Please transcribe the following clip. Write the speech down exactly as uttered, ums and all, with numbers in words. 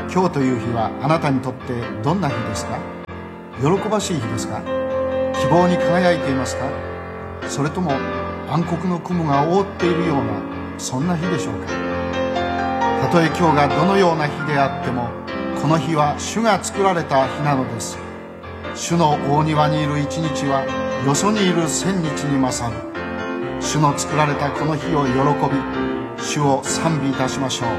今日という日はあなたにとってどんな日ですか？喜ばしい日ですか？希望に輝いていますか？それとも暗黒の雲が覆っているような、そんな日でしょうか？たとえ今日がどのような日であっても、この日は主が作られた日なのです。主の大庭にいる一日はよそにいる千日に勝る。主の作られたこの日を喜び、主を賛美いたしましょう。